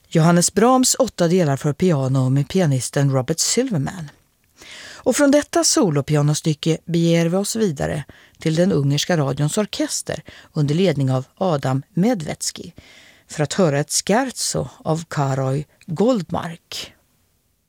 Johannes Brahms 8 delar för piano med pianisten Robert Silverman. Och från detta solopianostycke beger vi oss vidare till den ungerska radions orkester under ledning av Adam Medvedski för att höra ett scherzo av Károly Goldmark.